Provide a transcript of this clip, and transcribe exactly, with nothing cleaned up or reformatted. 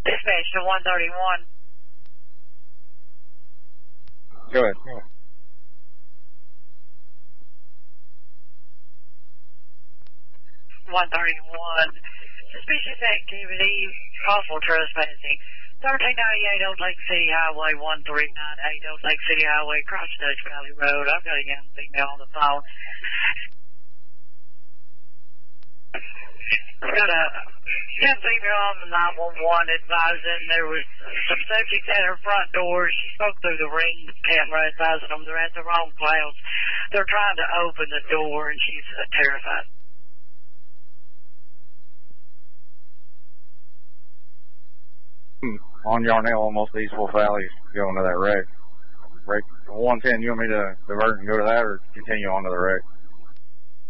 Dispatch to one thirty-one. Go ahead. Go ahead. one thirty-one. Suspicious activity, possible trespassing. thirteen ninety-eight Old Lake City Highway, one three nine eight Old Lake City Highway, across Dutch Valley Road. I've got a young female on the phone. I've got a young female on the nine one one advising there was some subjects at her front door. She spoke through the ring camera advising them they're at the wrong place. They're trying to open the door and she's uh, terrified. Hmm. On Yarnell, almost East Wolf Valley, going to that wreck. Wreck one ten, you want me to divert and go to that or continue on to the wreck?